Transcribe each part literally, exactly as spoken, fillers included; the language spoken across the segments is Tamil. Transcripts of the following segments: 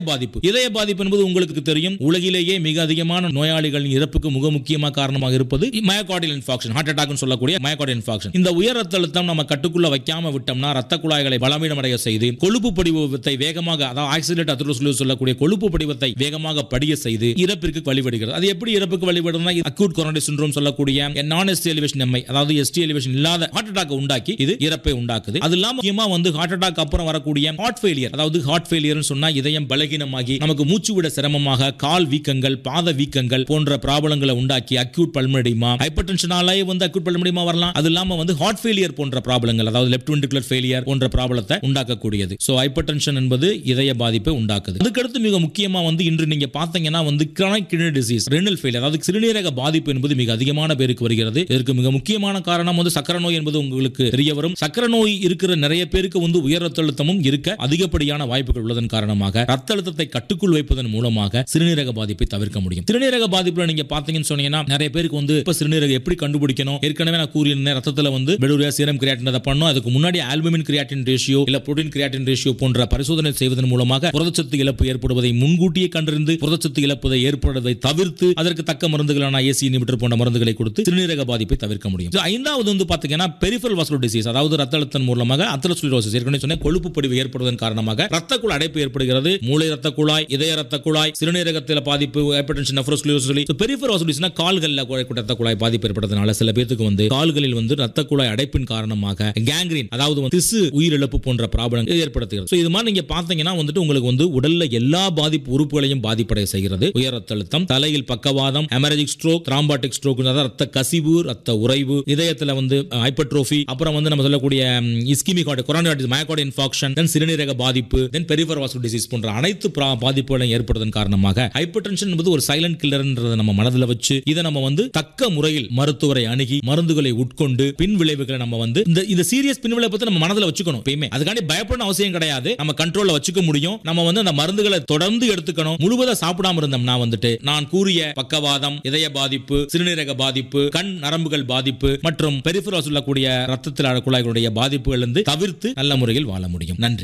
பாதிப்பு. இதய பாதிப்பு என்பது உங்களுக்கு தெரியும், உலகிலேயே மிக அதிகமான நோயாளிகளின் இறப்புக்கு மிக முக்கியமாக காரணமாக இருப்பது மயோகார்டியல் இன்ஃபார்க்ஷன், ஹார்ட் அட்டாக் சொல்லக்கூடிய மயோகார்டியல் இன்ஃபார்க்ஷன். இந்த உயர் ரத்த அழுத்தம் நம்ம கட்டுக்குள்ள வைக்காம விட்டோம்னா ரத்த குழாய்களை பலவீனமடைய செய்து கொழுப்பு படிவத்தை வேகமாக, அதாவது ஆக்சிலேட் அத்ரோஸ்க்ளரோசிஸ் சொல்லக்கூடிய கொழுப்பு படிவத்தை வேகமாக படிய செய்து இறப்பிற்கு வழிவிடுகிறது. அது எப்படி இறப்புக்கு வழிவிடுதுன்னா, அக்யூட் கொரோனரி சிண்ட்ரோம் சொல்லக்கூடிய நான் எஸ்டி எலிவேஷன் எம்ஐ, அதாவது எஸ்டி எலிவேஷன் இல்லாத ஹார்ட் அட்டாக் உண்டாக்கி இது இறப்பை உண்டாக்குது. அது இல்லாம முக்கியமா வந்து ஹார்ட் அட்டாக் அப்புறம் வரக்கூடிய ஹார்ட் ஃபெயிலியர், அதாவது ஹார்ட் ஃபெயிலியர் சொன்னா இதயம் பலகீனமாகி நமக்கு மூச்சு விட சிரமமாக கால் வீக்கங்கள், பாத வீக்கங்கள் போன்ற ப்ராப்ளங்களை உண்டாக்கி அக்யூட் பல்மனரி எடிமா, ஹைப்பர்டென்ஷனாலே வந்து அக்யூட் பல்மனரி எடிமா வரலாம். அது இல்லாம வந்து ஹார்ட் ஃபெயிலியர் போன்ற ப்ராப்ளங்கள், அதாவது லெஃப்ட் வென்ட்ரிகுலர் ஃபெயிலியர் போன்ற ப்ராப்ளத்தை உண்டாக்கக்கூடியது. சோ ஹைப்பர்டென்ஷன் என்பது இதய பாதிப்பை உண்டாக்குது. அதுக்கடுத்து மிக முக்கியமா வந்து இன்று நீங்க பாத்தீங்கன்னா வந்து chronic kidney disease, renal failure, அதாவது சிறுநீரக பாதிப்பு என்பது மிக அதிகமான பேருக்கு வருகிறது. இதற்கு மிக முக்கியமான காரணம் வந்து சக்கரை நோய் என்பது உங்களுக்கு தெரிய வரும். சக்கரை நோய் இருக்கிற நிறைய பேருக்கு வந்து உயர் ரத்த அழுத்தமும் இருக்க அதிகப்படியான வாய்ப்புகள் உள்ளதன் காரணமாக ரத்த அழுத்தத்தை கட்டுக்குள் வைப்பதன் மூலமாக சிறுநீரக பாதிப்பை தவிர்க்க முடியும். சிறுநீரக பாதிப்புல நீங்க பாத்தீங்கன்னு சொன்னீங்கன்னா நிறைய பேருக்கு வந்து இப்ப சிறுநீரகம் எப்படி கண்டுபிடிக்கணும், ஏற்கனவே நான் கூறியிருந்தேன், ரத்தத்துல வந்து பெலுரியா, சீரம் கிரியாட்டின் அதை பண்ணணும். அதுக்கு முன்னாடி ஆல்புமின் கிரியாட்டின் ரேஷியோ இல்ல புரோட்டீன் கிரியாட்டின் ரேஷியோ போன்ற பரிசோதனை செய்வதன் மூலமாக புரதச்சத்து இழப்பு ஏற்படுவதை முன்கூட்டியே கண்டறிந்து புரதச்சத்து இழப்பதை ஏற்படுவதை தவிர்த்து அதற்கு தக்க மருந்துகளான ஏசி இன்ஹிபிட்டர் போன்ற மருந்துகளை கொடுத்து சிறுநீரக பாதிப்பை தவிர்க்க முடியும். ஐந்தாவது வந்து பாத்தீங்கன்னா பெரிஃபரல் வாஸ்குலர் டிசீஸ், அதாவது ரத்த அழுத்தம் மூலமாக அத்ரோஸ்க்ளரோசிஸ், ஏற்கனவே சொன்ன கொழுப்பு படிவு ஏற்படுவதன் காரணமாக ரத்த குழாய் அடைப்பு ஏற்படுகிறது. மூளை ரத்த குழாய், இதய ரத்த குழாய், சிறுநீரகத்தில் பாதிப்பு, ஹைப்பர்டென்ஷன், நெஃப்ரோஸ்க்ளரோசிஸ் சொல்லி பெரிஃபரல் வாஸ்குலர் கால்கள்ல ரத்த குழாய் பாதிப்பு ஏற்படுறதுனால சில பேருக்கு வந்து கால்களில் வந்து ரத்த குழாய் அடைப்பின் காரணமாக கேங்க்ரீன், அதாவது திசு உயிரிழப்பு போன்ற ப்ராப்ளம் ஏற்படுத்துகிறது. சோ இது மாதிரி நீங்க பாத்தீங்கன்னா வந்துட்டு உங்களுக்கு வந்து உடல்ல எல்லா பாதிப்பு உறுப்புகளையும் பாதிப்படைய செய்கிறது. உயர் ரத்த அழுத்தம், தலையில் பக்கவாதம், ஹெமரேஜிக் ஸ்ட்ரோக், த்ராம்பாட்டிக் ஸ்ட்ரோக், ரத்த கசிவு, ரத்த உறைவு, இதயத்துல வந்து ஹைப்பர்ட்ரோஃபி, அப்புறம் வந்து நம்ம சொல்லக்கூடிய ischemic heart, coronary myocardial infarction, தென் சிறுநீரக பாதிப்பு, தென் பெரிஃபரல் வாஸ்குலர் டிசீஸ் போன்ற அனைத்து பாதிப்புகளும் ஏற்படுவதன் காரணமாக ஹைப்பர்டென்ஷன் என்பது ஒரு சைலண்ட் கில்லர்ன்றதை நம்ம மனதில் வச்சு இதை நம்ம வந்து தக்க முறையில் மருத்துவரை அணுகி மருந்துகளை உட்கொண்டு பின் விளைவுகளை நம்ம வந்து இந்த இந்த சீரியஸ் பின் விளைவை பத்தி நம்ம மனதில் வச்சுக்கணும். எப்பயுமே அதுக்காண்டி பயப்படணும் அவசியம் கிடையாது. நம்ம கண்ட்ரோல்ல வச்சுக்க முடியும். நம்ம வந்து அந்த மருந்துகளை தொடர்ந்து எடுத்துக்கணும். முழுவதா சாப்பிடாம இருந்தோம்னா வந்துட்டு நான் கூறிய பக்கவாதம், இதய பாதிப்பு, சிறுநீரக பாதிப்பு, கண் நரம்புகள் பாதிப்பு மற்றும் பெரிஃபரல் சொல்லக்கூடிய ரத்தத்தில் குழாய்களுடைய பாதிப்புகள் இருந்து தவிர்த்து நல்ல முறையில் வாழ முடியும். நன்றி.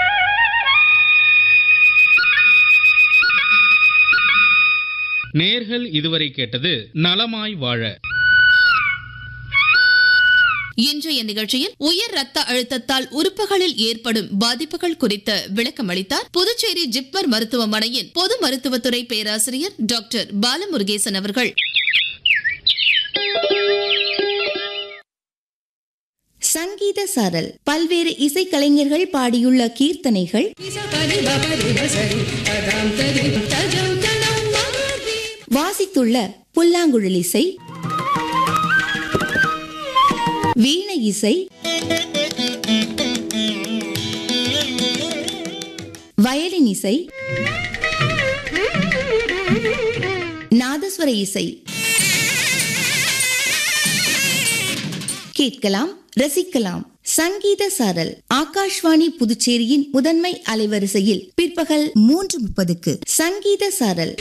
நேர்கள் இதுவரை கேட்டது நலமாய் வாழ. இன்றைய நிகழ்ச்சியில் உயர் ரத்த அழுத்தத்தால் உறுப்புகளில் ஏற்படும் பாதிப்புகள் குறித்து விளக்கம் அளித்தார் புதுச்சேரி ஜிப்மர் மருத்துவமனையின் பொது மருத்துவத்துறை பேராசிரியர் டாக்டர் பாலமுருகேசன் அவர்கள். சங்கீத சாரல், பல்வேறு இசைக்கலைஞர்கள் பாடியுள்ள கீர்த்தனைகள், வாசித்துள்ள புல்லாங்குழல் இசை, வீணை இசை, வயலின் இசை, நாதஸ்வர இசை கேட்கலாம், ரசிக்கலாம். சங்கீத சாரல் ஆகாஷ்வாணி புதுச்சேரியின் முதன்மை அலைவரிசையில் பிற்பகல் மூன்று முப்பதுக்கு சங்கீத சாரல்.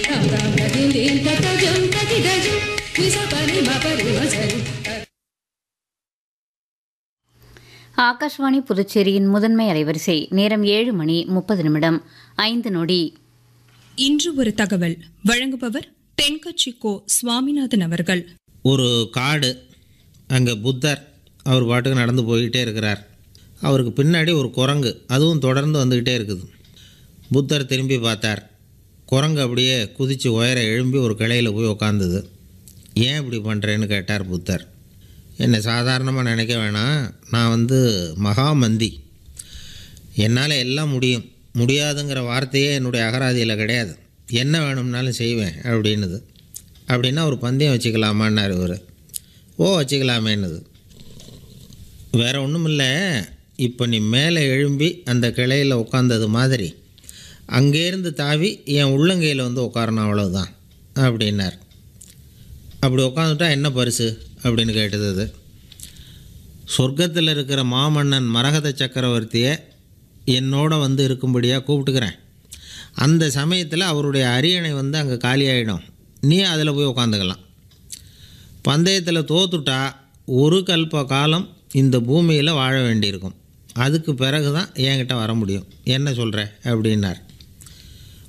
ஆகாஷ்வாணி புதுச்சேரியின் முதன்மை அலைவரிசை நேரம் ஏழு மணி முப்பது நிமிடம் ஐந்து நொடி. இன்று ஒரு தகவல் வழங்குபவர் தென்கட்சி கோ சுவாமிநாதன் அவர்கள். ஒரு காடு, அங்கே புத்தர் அவர் பாட்டுக்கு நடந்து போய்கிட்டே இருக்கிறார். அவருக்கு பின்னாடி ஒரு குரங்கு, அதுவும் தொடர்ந்து வந்துக்கிட்டே இருக்குது. புத்தர் திரும்பி பார்த்தார். குரங்கு அப்படியே குதித்து உயர எழும்பி ஒரு கிளையில் போய் உக்காந்துது. ஏன் இப்படி பண்ணுறேன்னு கேட்டார் புத்தர். என்னை சாதாரணமாக நினைக்க வேணாம், நான் வந்து மகாமந்தி, என்னால் எல்லாம் முடியும், முடியாதுங்கிற வார்த்தையே என்னுடைய அகராதியில் கிடையாது, என்ன வேணும்னாலும் செய்வேன் அப்படின்னுது. அப்படின்னா ஒரு பந்தயம் வச்சுக்கலாமான்னார் இவர். ஓ வச்சுக்கலாமேன்னுது. வேறு ஒன்றும் இல்லை, இப்போ நீ மேலே எழும்பி அந்த கிளையில் உட்காந்தது மாதிரி அங்கேருந்து தாவி என் உள்ளங்கையில் வந்து உட்காரணும், அவ்வளவுதான் அப்படின்னார். அப்படி உட்காந்துட்டா என்ன பரிசு அப்படின்னு கேட்டது அது. சொர்க்கத்தில் இருக்கிற மாமன்னன் மரகத சக்கரவர்த்தியை என்னோட வந்து இருக்கும்படியாக கூப்பிட்டுக்கிறேன். அந்த சமயத்தில் அவருடைய அரியணை வந்து அங்கே காலியாகிடும், நீ அதில் போய் உட்காந்துக்கலாம். பந்தயத்தில் தோத்துட்டா ஒரு கல்ப காலம் இந்த பூமியில் வாழ வேண்டியிருக்கும், அதுக்கு பிறகு தான் என்கிட்ட வர முடியும், என்ன சொல்கிற அப்படின்னார்.